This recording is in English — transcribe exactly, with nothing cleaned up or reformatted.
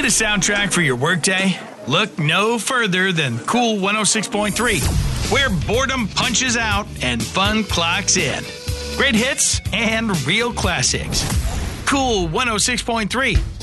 a soundtrack for your workday? Look no further than Cool one oh six point three, where boredom punches out and fun clocks in. Great hits and real classics. Cool one oh six point three.